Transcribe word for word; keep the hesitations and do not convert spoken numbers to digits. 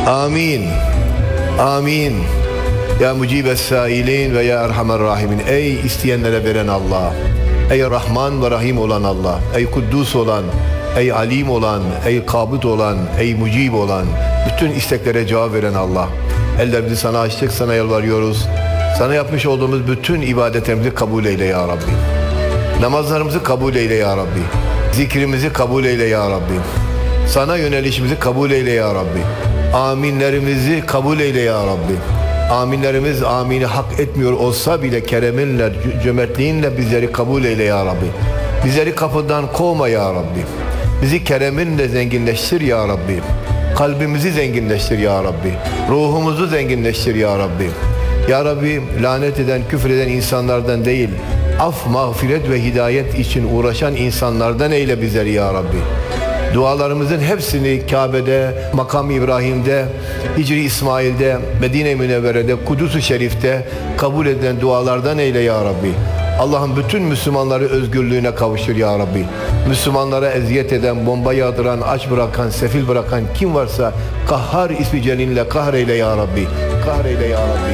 Amin. Amin. Ya mucibes sailin ve ya erhamer rahimin. Ey isteyenlere veren Allah. Ey Rahman ve Rahim olan Allah. Ey Kuddus olan, ey Alim olan, ey Kabut olan, ey Mucib olan, bütün isteklere cevap veren Allah. Ellerimizi sana açtık, sana yalvarıyoruz. Sana yapmış olduğumuz bütün ibadetlerimizi kabul eyle ya Rabbi. Namazlarımızı kabul eyle ya Rabbi. Zikrimizi kabul eyle ya Rabbi. Sana yönelişimizi kabul eyle ya Rabbi. Aminlerimizi kabul eyle ya Rabbi. Aminlerimiz amini hak etmiyor olsa bile kereminle, cömertliğinle bizleri kabul eyle ya Rabbi. Bizleri kapıdan kovma ya Rabbi. Bizi kereminle zenginleştir ya Rabbi. Kalbimizi zenginleştir ya Rabbi. Ruhumuzu zenginleştir ya Rabbi. Ya Rabbi, lanet eden, küfür eden insanlardan değil, af, mağfiret ve hidayet için uğraşan insanlardan eyle bizleri ya Rabbi. Dualarımızın hepsini Kabe'de, Makam İbrahim'de, Hicri İsmail'de, Medine-i Münevvere'de, Kudüs-ü Şerif'te kabul edilen dualardan eyle ya Rabbi. Allah'ın bütün Müslümanları özgürlüğüne kavuştur ya Rabbi. Müslümanlara eziyet eden, bomba yağdıran, aç bırakan, sefil bırakan kim varsa Kahhar ismi celinle kahreyle ya Rabbi. Kahreyle ya Rabbi.